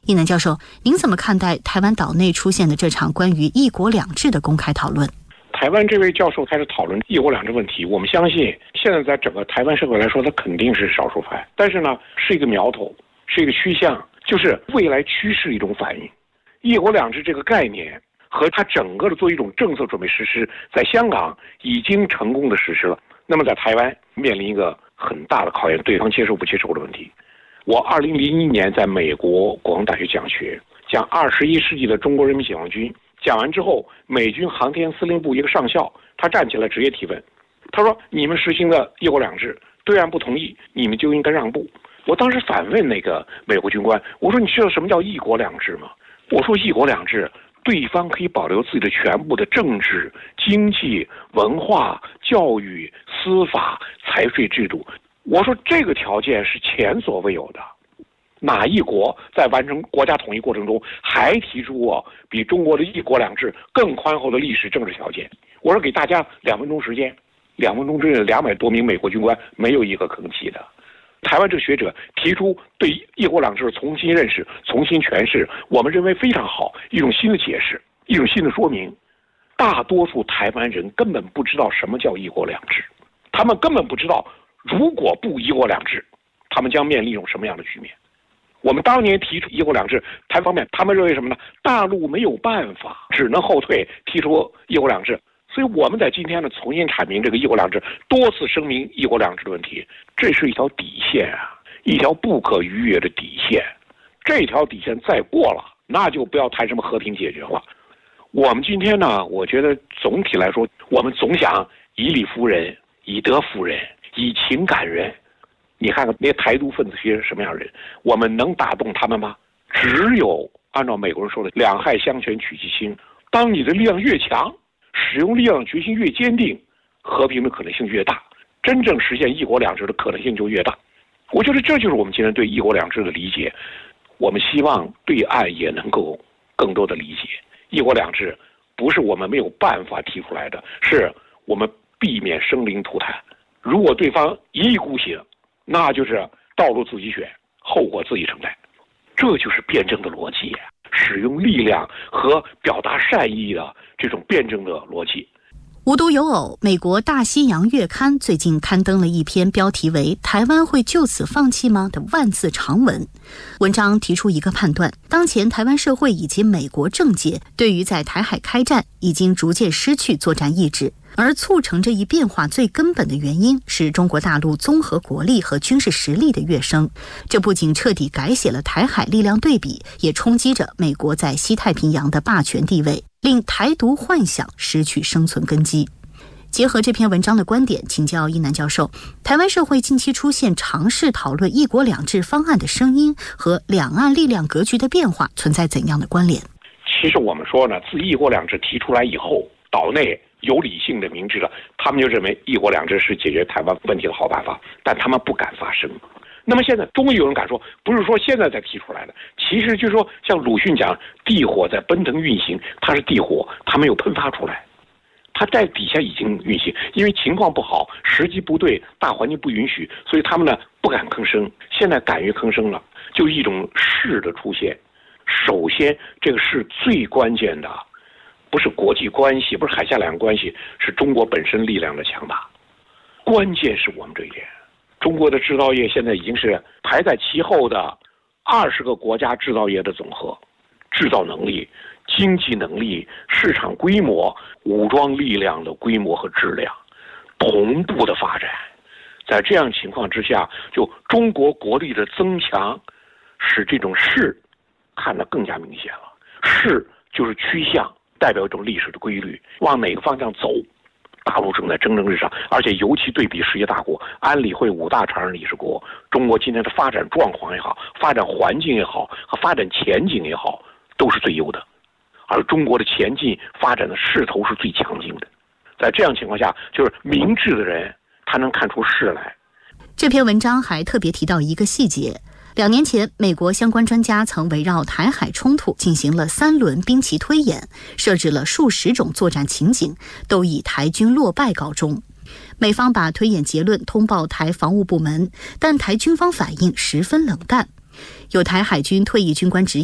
一南教授，您怎么看待台湾岛内出现的这场关于一国两制的公开讨论？ 台湾这位教授开始讨论一国两制问题，我们相信现在在整个台湾社会来说，它肯定是少数派，但是呢，是一个苗头，是一个趋向，就是未来趋势一种反应。一国两制这个概念和它整个的做一种政策准备实施，在香港已经成功的实施了，那么在台湾面临一个很大的考验，对方接受不接受的问题。我2001年在美国国防大学讲学，讲21世纪的中国人民解放军。讲完之后，美军航天司令部一个上校，他站起来直接提问，他说：“你们实行的一国两制，对岸不同意，你们就应该让步。”我当时反问那个美国军官，我说：“你知道什么叫一国两制吗？”我说：“一国两制，对方可以保留自己的全部的政治、经济、文化、教育、司法、财税制度。”我说这个条件是前所未有的。哪一国在完成国家统一过程中还提出过比中国的一国两制更宽厚的历史政治条件？我说给大家2分钟时间，2分钟之内200多名美国军官没有一个吭气的。台湾这个学者提出对一国两制重新认识、重新诠释，我们认为非常好，一种新的解释，一种新的说明。大多数台湾人根本不知道什么叫一国两制，他们根本不知道如果不一国两制，他们将面临一种什么样的局面。我们当年提出一国两制，台方面他们认为什么呢？大陆没有办法，只能后退，提出一国两制。所以我们在今天呢重新阐明这个一国两制，多次声明一国两制的问题，这是一条底线啊，一条不可逾越的底线。这条底线再过了，那就不要谈什么和平解决了。我们今天呢，我觉得总体来说，我们总想以理服人，以德服人，以情感人。你看看那些台独分子是什么样的人，我们能打动他们吗？只有按照美国人说的两害相权取其轻，当你的力量越强，使用力量决心越坚定，和平的可能性越大，真正实现一国两制的可能性就越大。我觉得这就是我们今天对一国两制的理解，我们希望对岸也能够更多的理解。一国两制不是我们没有办法提出来的，是我们避免生灵涂炭。如果对方一意孤行，那就是道路自己选，后果自己承担。这就是辩证的逻辑，使用力量和表达善意的这种辩证的逻辑。 无独有偶，美国《大西洋月刊》最近刊登了一篇标题为《台湾会就此放弃吗》的万字长文。文章提出一个判断：当前台湾社会以及美国政界对于在台海开战已经逐渐失去作战意志，而促成这一变化最根本的原因是中国大陆综合国力和军事实力的跃升。这不仅彻底改写了台海力量对比，也冲击着美国在西太平洋的霸权地位，令台独幻想失去生存根基。结合这篇文章的观点，请教一南教授，台湾社会近期出现尝试讨论一国两制方案的声音和两岸力量格局的变化存在怎样的关联？ 其实我们说呢，自一国两制提出来以后，岛内有理性的明智的，他们就认为一国两制是解决台湾问题的好办法，但他们不敢发声。那么现在终于有人敢说，不是说现在才提出来的，其实就是说像鲁迅讲地火在奔腾运行，它是地火，它没有喷发出来，它在底下已经运行，因为情况不好，时机不对，大环境不允许，所以他们呢不敢吭声。现在敢于吭声了，就一种势的出现。首先这个势最关键的不是国际关系，不是海峡两岸关系，是中国本身力量的强大。关键是我们这一点，中国的制造业现在已经是排在其后的20个国家制造业的总和，制造能力、经济能力、市场规模、武装力量的规模和质量同步的发展。在这样情况之下，就中国国力的增强，使这种势看得更加明显了。势就是趋向，代表一种历史的规律，往哪个方向走，大陆正在蒸蒸日上。而且尤其对比世界大国，安理会5大常任理事国，中国今天的发展状况也好，发展环境也好，和发展前景也好，都是最优的。而中国的前进发展的势头是最强劲的。在这样情况下，就是明智的人他能看出势来。 这篇文章还特别提到一个细节，2年前，美国相关专家曾围绕台海冲突进行了3轮兵棋推演，设置了数十种作战情景，都以台军落败告终。美方把推演结论通报台防务部门，但台军方反应十分冷淡。有台海军退役军官质疑